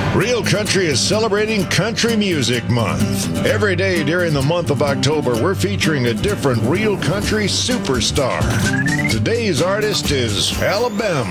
Real Country is celebrating Country Music Month. Every day during the month of October, we're featuring a different Real Country superstar. Today's artist is Alabama.